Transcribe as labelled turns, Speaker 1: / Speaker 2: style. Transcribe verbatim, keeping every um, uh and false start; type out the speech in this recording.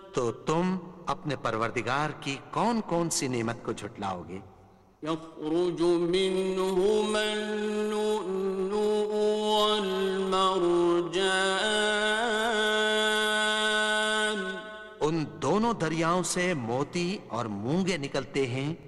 Speaker 1: तो तुम अपने परवरदिगार की कौन कौन सी नेमत को झुटलाओगे?
Speaker 2: यख़रुज मिन्हुमा अल-लुअ्लुअ वल-मरजान।
Speaker 1: उन दोनों दरियाओं से मोती और मूंगे निकलते हैं